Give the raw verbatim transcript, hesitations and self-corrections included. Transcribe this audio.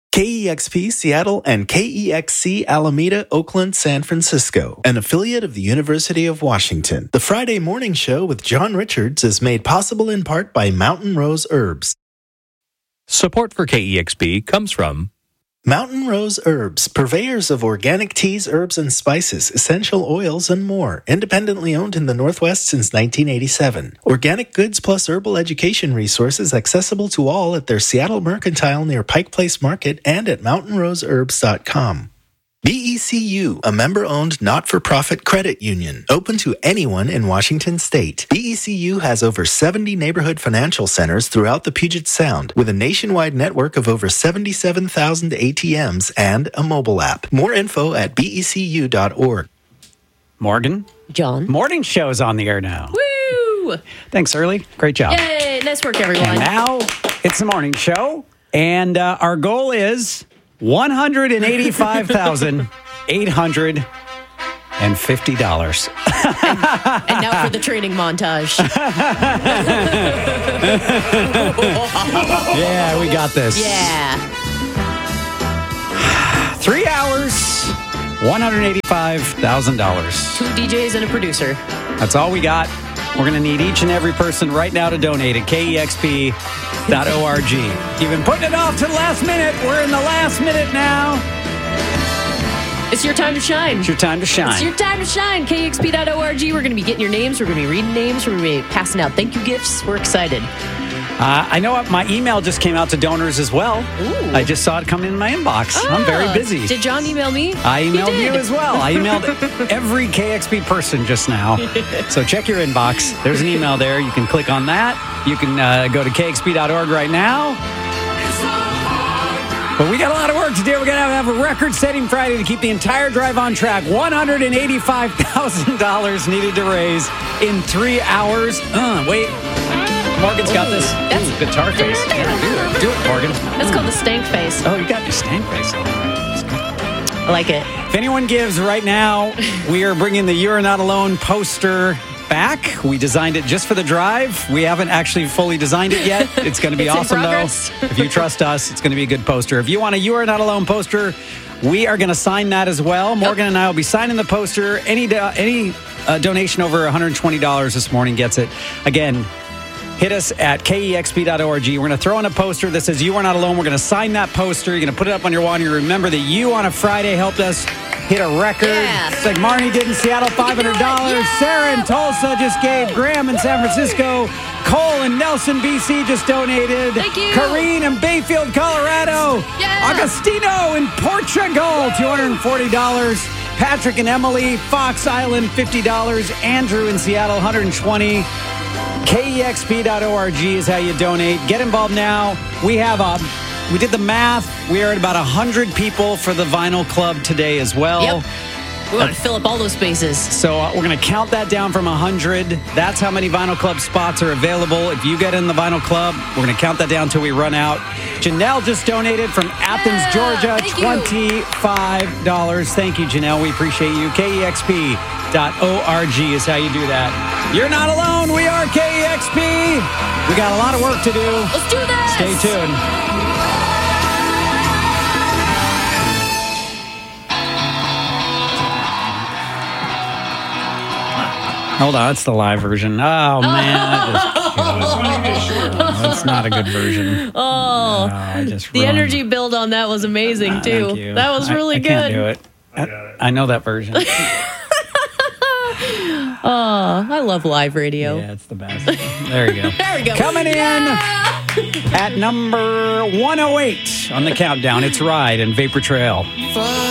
K E X P Seattle and K E X C Alameda, Oakland, San Francisco, an affiliate of the University of Washington. The Friday morning show with John Richards is made possible in part by Mountain Rose Herbs. Support for K E X P comes from Mountain Rose Herbs, purveyors of organic teas, herbs, and spices, essential oils, and more. Independently owned in the Northwest since nineteen eighty-seven. Organic goods plus herbal education resources accessible to all at their Seattle Mercantile near Pike Place Market and at mountain rose herbs dot com. B E C U, a member-owned, not-for-profit credit union, open to anyone in Washington State. B E C U has over seventy neighborhood financial centers throughout the Puget Sound, with a nationwide network of over seventy-seven thousand A T Ms and a mobile app. More info at B E C U dot org. Morgan? John? Morning show's on the air now. Woo! Thanks, Early. Great job. Yay! Nice work, everyone. And now it's the morning show, and uh, our goal is one hundred eighty-five thousand eight hundred fifty dollars. and, and now for the training montage. Yeah, we got this. Yeah. Three hours, one hundred eighty-five thousand dollars. Two D Js and a producer. That's all we got. We're going to need each and every person right now to donate at K E X P dot org. You've been putting it off to the last minute. We're in the last minute now. It's your time to shine. It's your time to shine. It's your time to shine. K E X P dot org. We're going to be getting your names. We're going to be reading names. We're going to be passing out thank you gifts. We're excited. Uh, I know what, my email just came out to donors as well. Ooh. I just saw it come in my inbox. Oh, I'm very busy. Did John email me? I emailed you as well. I emailed every K X P person just now. So check your inbox. There's an email there. You can click on that. You can uh, go to K X P dot org right now. But we got a lot of work to do. We're going to have a record-setting Friday to keep the entire drive on track. one hundred eighty-five thousand dollars needed to raise in three hours. Uh, wait. Morgan's got this Ooh, guitar face. Yeah, do it. Do it, Morgan. That's called the stank face. Oh, you got your stank face. I like it. If anyone gives right now, we are bringing the You're Not Alone poster back. We designed it just for the drive. We haven't actually fully designed it yet. It's going to be It's in awesome, though. progress. If you trust us, it's going to be a good poster. If you want a You Are Not Alone poster, we are going to sign that as well. Morgan and I will be signing the poster. Any, do- any uh, donation over one hundred twenty dollars this morning gets it. Again, hit us at K E X P dot org. We're going to throw in a poster that says You Are Not Alone. We're going to sign that poster. You're going to put it up on your wall. And you remember that you on a Friday helped us hit a record. Yeah. It's like Marnie did in Seattle, five hundred dollars. Yeah. Sarah in Tulsa just gave. Graham in San Francisco. Cole in Nelson, B C just donated. Thank you. Kareen in Bayfield, Colorado. Yeah. Agostino in Portugal, two hundred forty dollars. Patrick and Emily, Fox Island, fifty dollars. Andrew in Seattle, one hundred twenty dollars. K E X P dot org is how you donate. Get involved now. We have a, we did the math. We are at about one hundred people for the Vinyl Club today as well. Yep. We want to fill up all those spaces. So uh, we're going to count that down from one hundred. That's how many Vinyl Club spots are available. If you get in the Vinyl Club, we're going to count that down until we run out. Janelle just donated from Athens, Yeah, Georgia, thank you. twenty-five dollars. Thank you, Janelle. We appreciate you. K E X P dot org is how you do that. You're not alone. We are K E X P. We got a lot of work to do. Let's do this. Stay tuned. Hold on, it's the live version. Oh, man. I just, that's not a good version. Oh, No, I just the ruined- energy build on that was amazing, Ah, too. thank you. That was I- really I good. can't do it. I, I know that version. Oh, I love live radio. Yeah, it's the best. There you go. There we go. Coming in Yeah. at number one oh eight on the countdown, it's Ride and Vapor Trail.